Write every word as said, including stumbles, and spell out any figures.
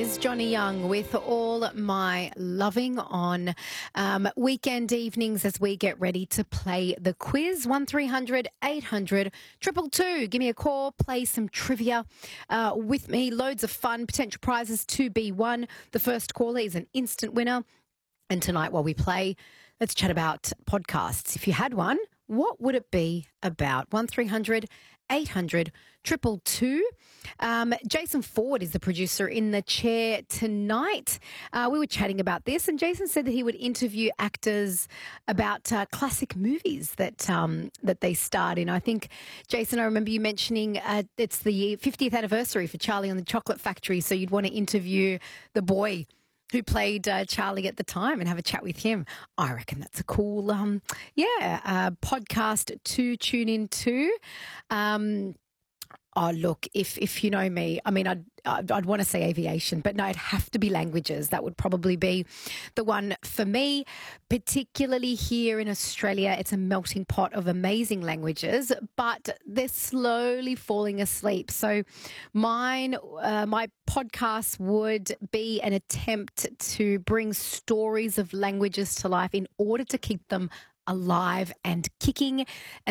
is Johnny Young with All My Loving on um, weekend evenings as we get ready to play the quiz. one three hundred eight hundred two two two. Give me a call, play some trivia uh, with me. Loads of fun, potential prizes to be won. The first caller is an instant winner. And tonight while we play, let's chat about podcasts. If you had one, what would it be about? one three hundred eight hundred two two two. Um, Jason Ford is the producer in the chair tonight. Uh, we were chatting about this, and Jason said that he would interview actors about uh, classic movies that um, that they starred in. I think, Jason, I remember you mentioning uh, it's the fiftieth anniversary for Charlie and the Chocolate Factory, so you'd want to interview the boy who played uh, Charlie at the time and have a chat with him. I reckon that's a cool, um, yeah, uh, podcast to tune into. Um, oh, look, if if you know me, I mean, I'd, I'd, I'd want to say aviation, but no, it'd have to be languages. That would probably be the one for me, particularly here in Australia. It's a melting pot of amazing languages, but they're slowly falling asleep. So mine, uh, my podcast would be an attempt to bring stories of languages to life in order to keep them alive and kicking.